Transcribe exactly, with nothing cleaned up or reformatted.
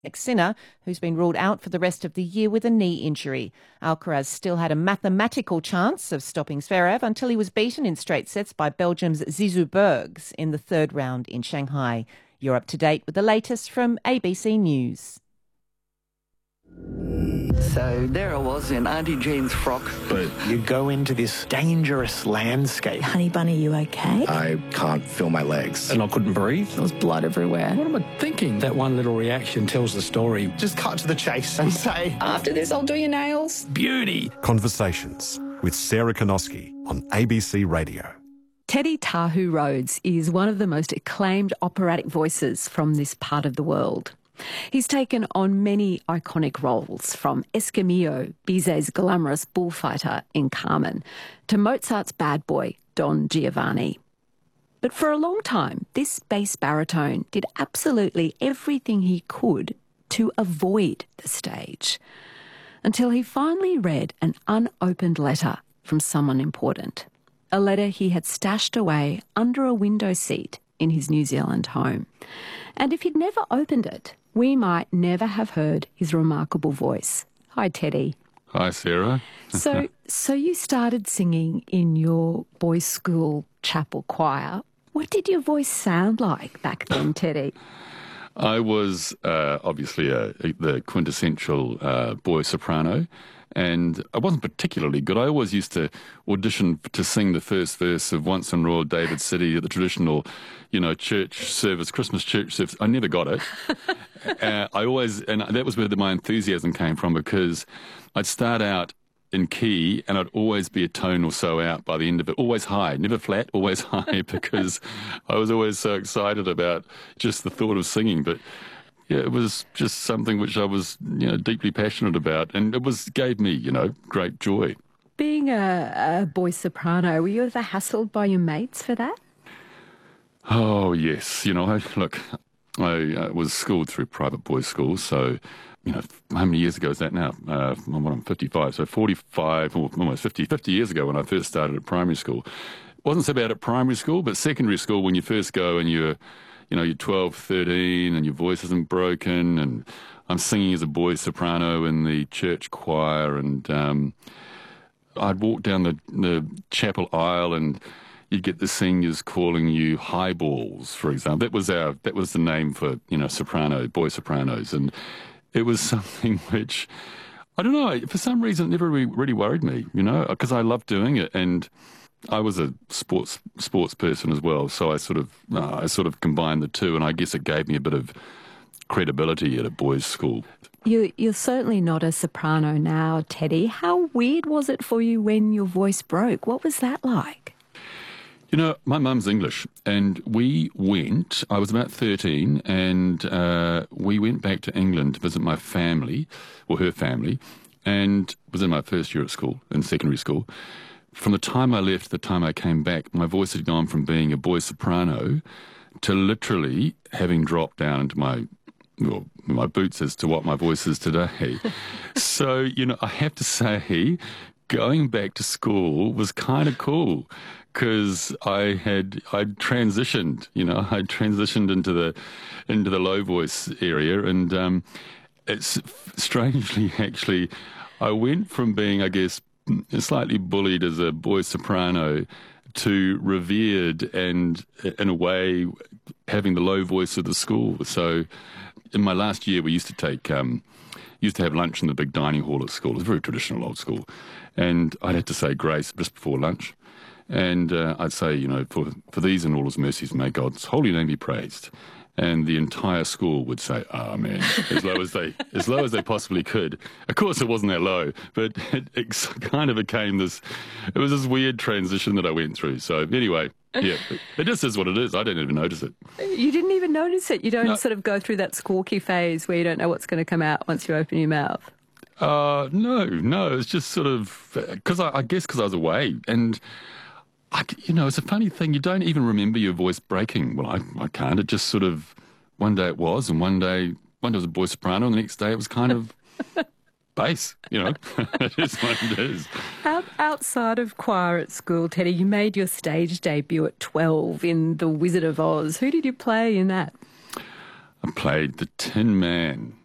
Sinner, who's been ruled out for the rest of the year with a knee injury. Alcaraz still had a mathematical chance of stopping Zverev until he was beaten in straight sets by Belgium's Zizou Bergs in the third round in Shanghai. You're up to date with the latest from A B C News. So there I was in Auntie Jean's frock. But you go into this dangerous landscape. Honey Bunny, you okay? I can't feel my legs. And I couldn't breathe. There was blood everywhere. What am I thinking? That one little reaction tells the story. Just cut to the chase and say, After this, I'll do your nails. Beauty. Conversations with Sarah Konoski on A B C Radio. Teddy Tahu Rhodes is one of the most acclaimed operatic voices from this part of the world. He's taken on many iconic roles, from Escamillo, Bizet's glamorous bullfighter in Carmen, to Mozart's bad boy, Don Giovanni. But for a long time, this bass baritone did absolutely everything he could to avoid the stage, until he finally read an unopened letter from someone important, a letter he had stashed away under a window seat in his New Zealand home. And if he'd never opened it, we might never have heard his remarkable voice. Hi, Teddy. Hi, Sarah. so, so you started singing in your boys' school chapel choir. What did your voice sound like back then, Teddy? I was uh, obviously a, a, the quintessential uh, boy soprano, and I wasn't particularly good. I always used to audition to sing the first verse of Once in Royal David City at the traditional, you know, church service, Christmas church service. I never got it. uh, I always, and that was where the, my enthusiasm came from, because I'd start out in key and I'd always be a tone or so out by the end of it. Always high, never flat, always high, because I was always so excited about just the thought of singing. But yeah, it was just something which I was, you know, deeply passionate about, and it was gave me, you know, great joy. Being a, a boy soprano, were you ever hassled by your mates for that? Oh yes, you know, I, look, I uh, was schooled through private boys' school, so you know, how many years ago is that now? Uh, well, I'm fifty-five, so forty-five, or almost fifty, fifty years ago when I first started at primary school. It wasn't so bad at primary school, but secondary school, when you first go and you're, you know, you're twelve, thirteen and your voice isn't broken, and I'm singing as a boy soprano in the church choir, and um, I'd walk down the, the chapel aisle and you'd get the seniors calling you highballs, for example. That was our, that was the name for, you know, soprano, boy sopranos, and it was something which, I don't know, for some reason it never really, really worried me, you know, because I loved doing it, and I was a sports sports person as well, so I sort of uh, I sort of combined the two, and I guess it gave me a bit of credibility at a boys' school. You, you're certainly not a soprano now, Teddy. How weird was it for you when your voice broke? What was that like? You know, my mum's English, and we went, I was about thirteen, and uh, we went back to England to visit my family, or her family, and it was in my first year at school, in secondary school. From the time I left to the time I came back, my voice had gone from being a boy soprano to literally having dropped down into my, well, my boots as to what my voice is today. So, you know, I have to say, going back to school was kind of cool, because I had I'd transitioned, you know, I'd transitioned into the into the low voice area, and um, it's strangely actually, I went from being, I guess, slightly bullied as a boy soprano to revered and, in a way, having the low voice of the school. So, in my last year, we used to take um, used to have lunch in the big dining hall at school. It was a very traditional old school, and I'd have to say grace just before lunch. And uh, I'd say, you know, for, for these and all his mercies, may God's holy name be praised. And the entire school would say, amen, as low as they as low as they possibly could. Of course, it wasn't that low, but it, it kind of became this, it was this weird transition that I went through. So anyway, yeah, it, it just is what it is. I didn't even notice it. You didn't even notice it? You don't No. sort of go through that squawky phase where you don't know what's going to come out once you open your mouth? Uh, no, no, it's just sort of, because I, I guess because I was away, and I, you know, it's a funny thing. You don't even remember your voice breaking. Well, I, I can't. It just sort of, one day it was, and one day, one day it was a boy soprano, and the next day it was kind of bass, you know. It is what it is. Out, outside of choir at school, Teddy, you made your stage debut at twelve in The Wizard of Oz. Who did you play in that? I played the Tin Man.